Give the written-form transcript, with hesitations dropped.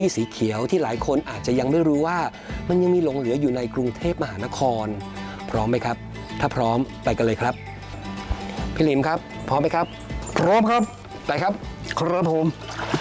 ที่สีเขียวที่หลายคนอาจจะยังไม่รู้ว่ามันยังมีหลงเหลืออยู่ในกรุงเทพมหานครพร้อมไหมครับถ้าพร้อมไปกันเลยครับพี่ลิมครับพร้อมไหมครับพร้อมครับไปครับครับผม